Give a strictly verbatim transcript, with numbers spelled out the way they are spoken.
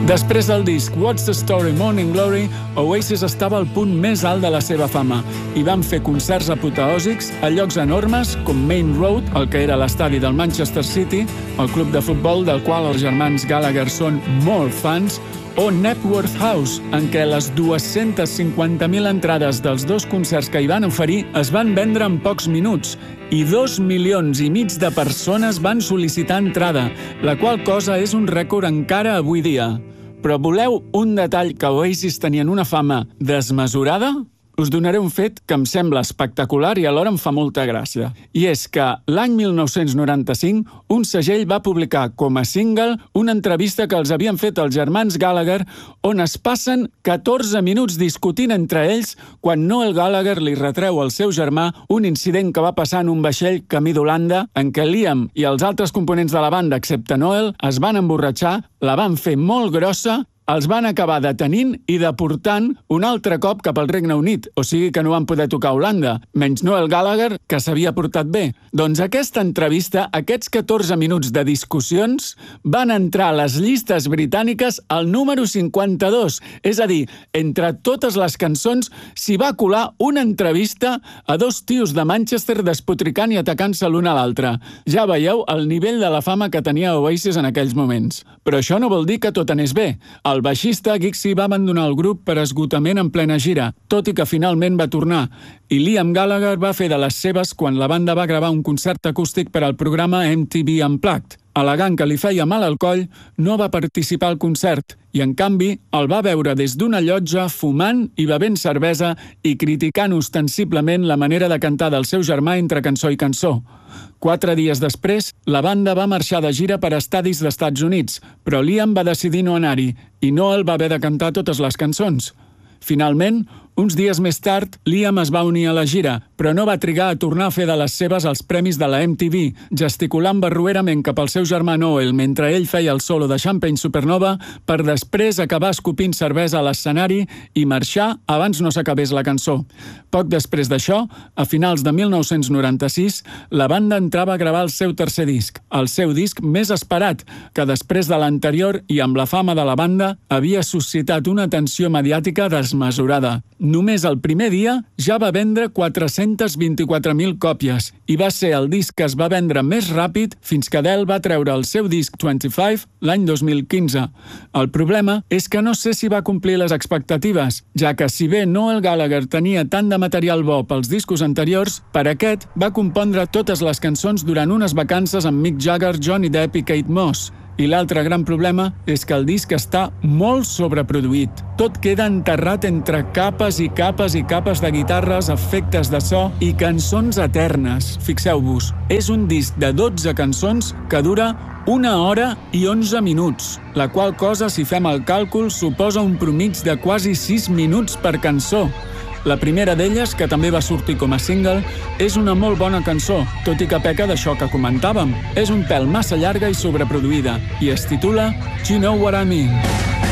Després del disc What's the Story Morning Glory, Oasis estava al punt més alt de la seva fama i van fer concerts apoteòsics a llocs enormes com Main Road, el que era l'estadi del Manchester City, el club de futbol del qual els germans Gallagher són molt fans, o Knebworth House, en què les dues-centes cinquanta mil entrades dels dos concerts que hi van oferir es van vendre en pocs minuts i dos milions i mig de persones van sol·licitar entrada, la qual cosa és un rècord encara avui dia. Però voleu un detall que Oasis tenien una fama desmesurada? Us donaré un fet que em sembla espectacular i alhora em fa molta gràcia. I és que l'any mil nou-cents noranta-cinc un segell va publicar com a single una entrevista que els havien fet els germans Gallagher on es passen catorze minuts discutint entre ells quan Noel Gallagher li retreu al seu germà un incident que va passar en un vaixell camí d'Holanda en què Liam i els altres components de la banda, excepte Noel, es van emborratxar, la van fer molt grossa, els van acabar detenint i deportant un altre cop cap al Regne Unit, o sigui que no van poder tocar a Holanda, menys Noel Gallagher, que s'havia portat bé. Doncs aquesta entrevista, aquests catorze minuts de discussions, van entrar a les llistes britàniques al número cinquanta-dos, és a dir, entre totes les cançons s'hi va colar una entrevista a dos tios de Manchester despotricant i atacant-se l'un a l'altre. Ja veieu el nivell de la fama que tenia Oasis en aquells moments. Però això no vol dir que tot anés bé. El baixista Giggsy va abandonar el grup per esgotament en plena gira, tot i que finalment va tornar, i Liam Gallagher va fer de les seves quan la banda va gravar un concert acústic per al programa M T V Unplugged. Al·legant que li feia mal al coll, no va participar al concert i, en canvi, el va veure des d'una llotja fumant i bevent cervesa i criticant ostensiblement la manera de cantar del seu germà entre cançó i cançó. Quatre dies després, la banda va marxar de gira per estadis d'Estats Units, però Liam va decidir no anar-hi i Noel va haver de cantar totes les cançons. Finalment, uns dies més tard, Liam es va unir a la gira, però no va trigar a tornar a fer de les seves als premis de la M T V, gesticulant barroerament cap al seu germà Noel mentre ell feia el solo de Champagne Supernova per després acabar escopint cervesa a l'escenari i marxar abans no s'acabés la cançó. Poc després d'això, a finals de mil nou-cents noranta-sis, la banda entrava a gravar el seu tercer disc, el seu disc més esperat, que després de l'anterior i amb la fama de la banda havia suscitat una atenció mediàtica desmesurada. Només el primer dia ja va vendre quatre-centes vint-i-quatre mil còpies i va ser el disc que es va vendre més ràpid fins que Adele va treure el seu disc vint-i-cinc l'any dos mil quinze. El problema és que no sé si va complir les expectatives, ja que si bé Noel Gallagher tenia tant de material bo pels discos anteriors, per aquest va compondre totes les cançons durant unes vacances amb Mick Jagger, Johnny Depp i Kate Moss. I l'altre gran problema és que el disc està molt sobreproduït. Tot queda enterrat entre capes i capes i capes de guitarres, efectes de so i cançons eternes. Fixeu-vos, és un disc de dotze cançons que dura una hora i onze minuts, la qual cosa, si fem el càlcul, suposa un promig de quasi sis minuts per cançó. La primera d'elles, que també va sortir com a single, és una molt bona cançó, tot i que peca d'això que comentàvem. És un pèl massa llarga i sobreproduïda, i es titula You Know What I Mean.